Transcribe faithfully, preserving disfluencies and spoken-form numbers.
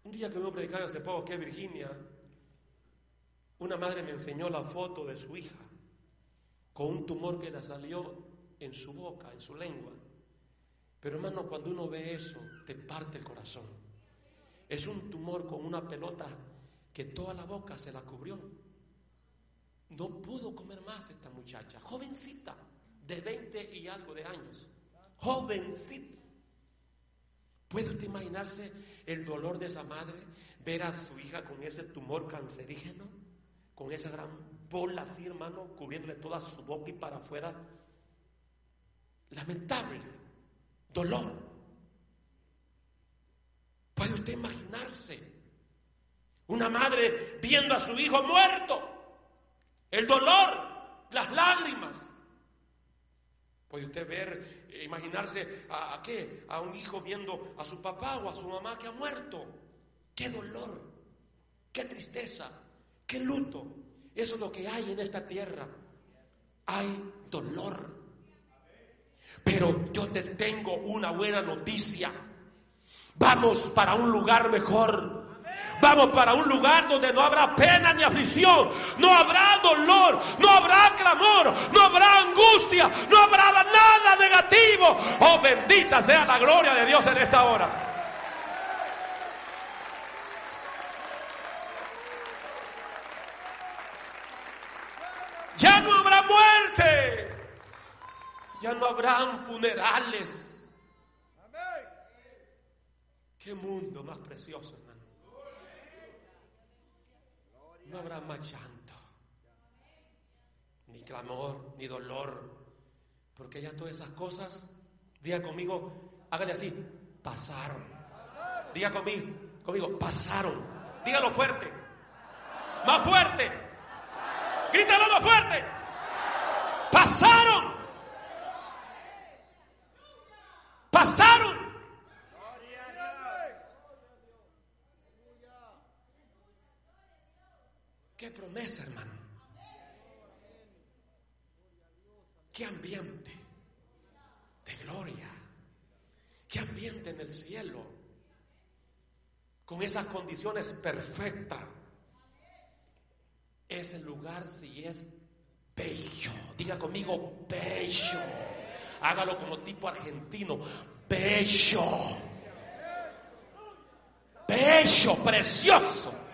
Un día que me predicaba hace poco que en Virginia, una madre me enseñó la foto de su hija con un tumor que le salió en su boca, en su lengua. Pero hermano, cuando uno ve eso, te parte el corazón. Es un tumor con una pelota que toda la boca se la cubrió. No pudo comer más esta muchacha, jovencita, de veinte y algo de años. Jovencita. ¿Puede usted imaginarse el dolor de esa madre? Ver a su hija con ese tumor cancerígeno, con esa gran bola así, hermano, cubriéndole toda su boca y para afuera. Lamentable dolor. ¿Puede usted imaginarse una madre viendo a su hijo muerto? El dolor, las lágrimas. ¿Puede usted ver, eh, imaginarse a, a qué? A un hijo viendo a su papá o a su mamá que ha muerto. ¡Qué dolor! ¡Qué tristeza! ¡Qué luto! Eso es lo que hay en esta tierra. Hay dolor. Pero yo te tengo una buena noticia. Vamos para un lugar mejor. Vamos para un lugar donde no habrá pena ni aflicción, no habrá dolor, no habrá clamor, no habrá angustia, no habrá nada negativo. Oh, bendita sea la gloria de Dios en esta hora. Ya no habrá muerte, ya no habrán funerales. Qué mundo más precioso, hermano. No habrá más llanto, ni clamor, ni dolor, porque ya todas esas cosas, diga conmigo, hágale así, pasaron. Diga conmigo, conmigo, pasaron. Dígalo fuerte, más fuerte, grítalo más fuerte. Pasaron, pasaron. Qué promesa, hermano. Qué ambiente de gloria. Qué ambiente en el cielo. Con esas condiciones perfectas. Ese lugar sí es bello. Diga conmigo, bello. Hágalo como tipo argentino. Bello. Bello, precioso.